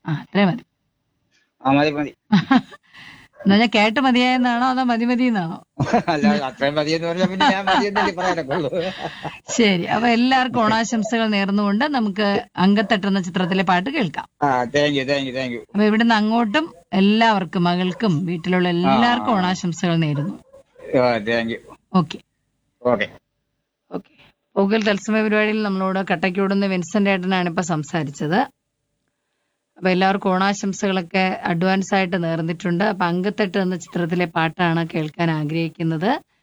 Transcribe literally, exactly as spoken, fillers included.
ആ അത്രേ മതി. ആ മതി മതി. എന്നാ കേട്ട് മതിയായെന്നാണോ അതോ മതി മതി എന്നാണോ? അല്ല അത്രയും മതിയെന്ന് പറഞ്ഞാൽ പിന്നെ ഞാൻ മതിയെന്നല്ലേ പറയാനൊക്കെ ഉള്ളൂ. ശരി, അപ്പൊ എല്ലാവർക്കും ഓണാശംസകൾ നേർന്നുകൊണ്ട് നമുക്ക് അങ്കത്തട്ട് എന്ന ചിത്രത്തിലെ പാട്ട് കേൾക്കാം. ആ thank you thank you thank you. അപ്പൊ ഇവിടുന്ന് അങ്ങോട്ടും എല്ലാവർക്കും, മകൾക്കും വീട്ടിലുള്ള ആ എല്ലാവർക്കും ഓണാശംസകൾ നേരുന്നു. Thank you. Okay okay. Okay. പോകൽ തത്സമയ പരിപാടിയിൽ നമ്മളോട് കട്ടയ്ക്കോടുന്ന വിൻസെന്റ് ഏട്ടനാണ് ഇപ്പൊ സംസാരിച്ചത്. അപ്പൊ എല്ലാവർക്കും ഓണാശംസകളൊക്കെ അഡ്വാൻസ് ആയിട്ട് നേർന്നിട്ടുണ്ട്. അപ്പൊ അങ്കത്തട്ട് എന്ന ചിത്രത്തിലെ പാട്ടാണ് കേൾക്കാൻ ആഗ്രഹിക്കുന്നത്.